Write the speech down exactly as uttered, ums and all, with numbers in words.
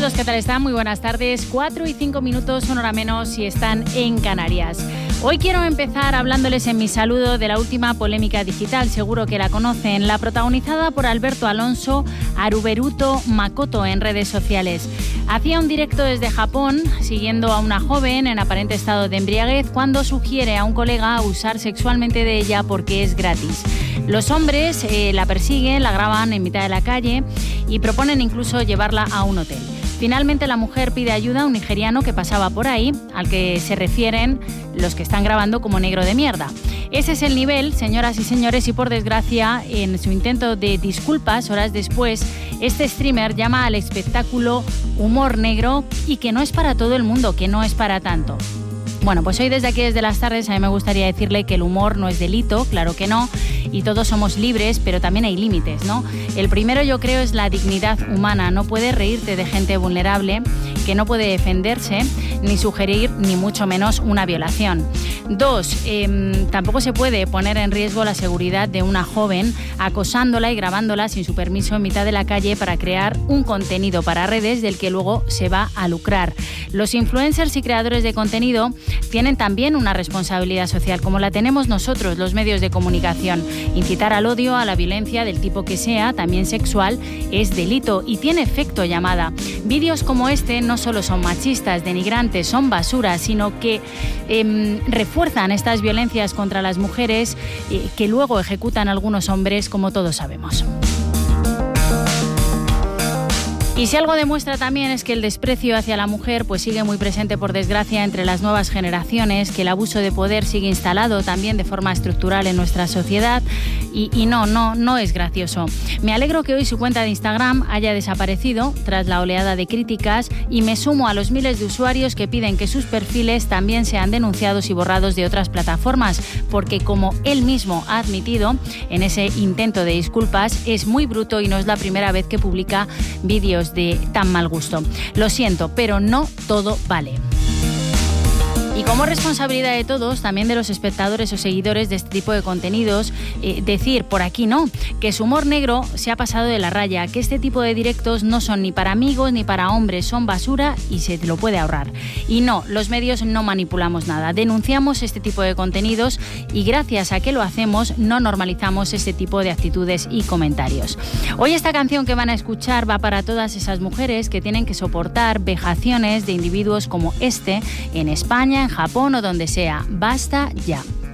Saludos, ¿qué tal están? Muy buenas tardes. Cuatro y cinco minutos, una hora menos si están en Canarias. Hoy quiero empezar hablándoles en mi saludo de la última polémica digital, seguro que la conocen, la protagonizada por Alberto Alonso Haruberuto Makoto en redes sociales. Hacía un directo desde Japón, siguiendo a una joven en aparente estado de embriaguez, cuando sugiere a un colega abusar sexualmente de ella porque es gratis. Los hombres eh, la persiguen, la graban en mitad de la calle y proponen incluso llevarla a un hotel. Finalmente la mujer pide ayuda a un nigeriano que pasaba por ahí, al que se refieren los que están grabando como negro de mierda. Ese es el nivel, señoras y señores, y por desgracia, en su intento de disculpas, horas después, este streamer llama al espectáculo humor negro y que no es para todo el mundo, que no es para tanto. Bueno, pues hoy desde aquí, desde las tardes, a mí me gustaría decirle que el humor no es delito, claro que no, y todos somos libres, pero también hay límites, ¿no? El primero, yo creo, es la dignidad humana. No puedes reírte de gente vulnerable que no puede defenderse, ni sugerir, ni mucho menos una violación. Dos, eh, tampoco se puede poner en riesgo la seguridad de una joven acosándola y grabándola sin su permiso en mitad de la calle para crear un contenido para redes del que luego se va a lucrar. Los influencers y creadores de contenido tienen también una responsabilidad social, como la tenemos nosotros, los medios de comunicación. Incitar al odio, a la violencia del tipo que sea, también sexual, es delito y tiene efecto llamada. Vídeos como este no solo son machistas, denigrantes, son basura, sino que eh, refuerzan estas violencias contra las mujeres eh, que luego ejecutan algunos hombres, como todos sabemos. Y si algo demuestra también es que el desprecio hacia la mujer pues sigue muy presente, por desgracia, entre las nuevas generaciones, que el abuso de poder sigue instalado también de forma estructural en nuestra sociedad y, y no, no, no es gracioso. Me alegro que hoy su cuenta de Instagram haya desaparecido tras la oleada de críticas y me sumo a los miles de usuarios que piden que sus perfiles también sean denunciados y borrados de otras plataformas, porque como él mismo ha admitido en ese intento de disculpas, es muy bruto y no es la primera vez que publica vídeos de tan mal gusto. Lo siento, pero no todo vale. Y como responsabilidad de todos, también de los espectadores o seguidores de este tipo de contenidos, eh, decir por aquí no, que su humor negro se ha pasado de la raya, que este tipo de directos no son ni para amigos ni para hombres, son basura y se te lo puede ahorrar. Y no, los medios no manipulamos nada, denunciamos este tipo de contenidos y gracias a que lo hacemos no normalizamos este tipo de actitudes y comentarios. Hoy esta canción que van a escuchar va para todas esas mujeres que tienen que soportar vejaciones de individuos como este en España, en Japón o donde sea. Basta ya.